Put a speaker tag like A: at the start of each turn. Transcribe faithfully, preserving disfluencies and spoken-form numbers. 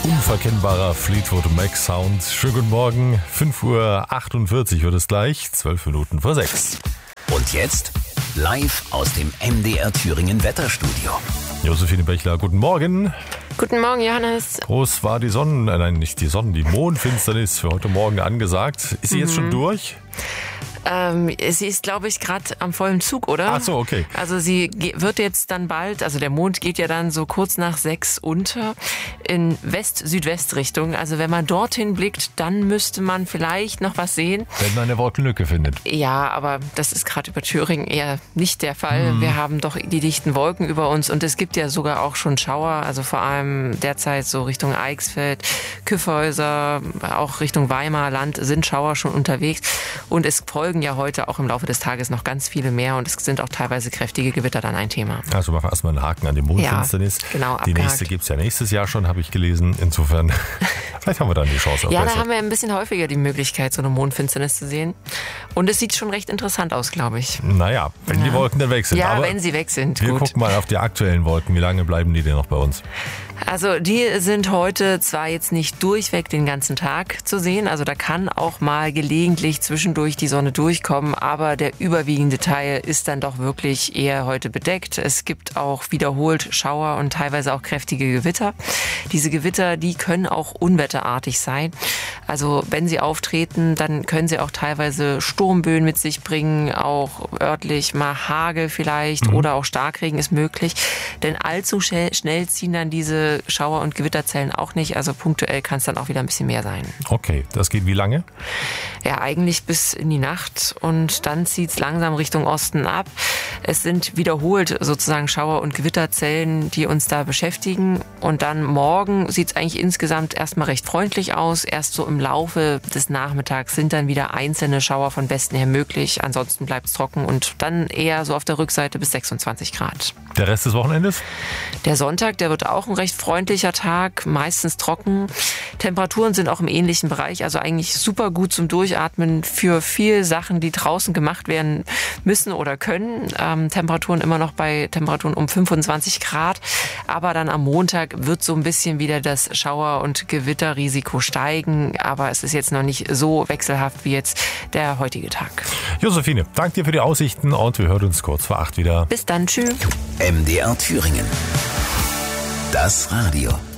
A: Unverkennbarer Fleetwood Mac Sound. Schönen guten Morgen. fünf Uhr achtundvierzig wird es gleich, zwölf Minuten vor sechs.
B: Und jetzt live aus dem M D R Thüringen Wetterstudio.
A: Josephine Bechler, guten Morgen.
C: Guten Morgen, Johannes.
A: Groß war die Sonnen, äh, nein, nicht die Sonnen, die Mondfinsternis für heute Morgen angesagt. Ist sie mhm. jetzt schon durch?
C: Ähm, sie ist, glaube ich, gerade am vollen Zug, oder?
A: Ach so, okay.
C: Also sie ge- wird jetzt dann bald, also der Mond geht ja dann so kurz nach sechs unter in West-Südwest-Richtung. Also wenn man dorthin blickt, dann müsste man vielleicht noch was sehen.
A: Wenn man eine Wolkenlücke findet.
C: Ja, aber das ist gerade über Thüringen eher nicht der Fall.
A: Mhm.
C: Wir haben doch die dichten Wolken über uns und es gibt ja sogar auch schon Schauer, also vor allem derzeit so Richtung Eichsfeld, Kyffhäuser, auch Richtung Weimarland sind Schauer schon unterwegs und es folgen ja heute auch im Laufe des Tages noch ganz viele mehr und es sind auch teilweise kräftige Gewitter dann ein Thema.
A: Also machen wir erstmal einen Haken an die Mondfinsternis.
C: Ja, genau,
A: die nächste gibt es ja nächstes Jahr schon, habe ich gelesen. Insofern, vielleicht haben wir dann die Chance auf
C: Ja,
A: besser.
C: da haben wir ein bisschen häufiger die Möglichkeit, so eine Mondfinsternis zu sehen. Und es sieht schon recht interessant aus, glaube ich.
A: Naja, wenn ja. die Wolken dann weg sind.
C: Ja,
A: Aber
C: wenn sie weg sind.
A: Wir
C: gut.
A: gucken mal auf die aktuellen Wolken. Wie lange bleiben die denn noch bei uns?
C: Also die sind heute zwar jetzt nicht durchweg den ganzen Tag zu sehen, also da kann auch mal gelegentlich zwischendurch die Sonne durchkommen, aber der überwiegende Teil ist dann doch wirklich eher heute bedeckt. Es gibt auch wiederholt Schauer und teilweise auch kräftige Gewitter. Diese Gewitter, die können auch unwetterartig sein. Also wenn sie auftreten, dann können sie auch teilweise Sturmböen mit sich bringen, auch örtlich mal Hagel vielleicht mhm. oder auch Starkregen ist möglich. Denn allzu schnell ziehen dann diese Schauer- und Gewitterzellen auch nicht. Also punktuell kann es dann auch wieder ein bisschen mehr sein.
A: Okay, das geht wie lange?
C: Ja, eigentlich bis in die Nacht und dann zieht es langsam Richtung Osten ab. Es sind wiederholt sozusagen Schauer- und Gewitterzellen, die uns da beschäftigen. Und dann morgen sieht es eigentlich insgesamt erstmal recht freundlich aus. Erst so im Laufe des Nachmittags sind dann wieder einzelne Schauer von Westen her möglich. Ansonsten bleibt es trocken und dann eher so auf der Rückseite bis sechsundzwanzig Grad.
A: Der Rest des Wochenendes?
C: Der Sonntag, der wird auch ein recht freundlicher Tag, meistens trocken. Temperaturen sind auch im ähnlichen Bereich, also eigentlich super gut zum Durchatmen für viele Sachen, die draußen gemacht werden müssen oder können. Ähm, Temperaturen immer noch bei Temperaturen um fünfundzwanzig Grad, aber dann am Montag wird so ein bisschen wieder das Schauer- und Gewitterrisiko steigen, aber es ist jetzt noch nicht so wechselhaft wie jetzt der heutige Tag.
A: Josephine, danke dir für die Aussichten und wir hören uns kurz vor acht wieder.
C: Bis dann, tschüss.
B: M D R Thüringen. Das Radio.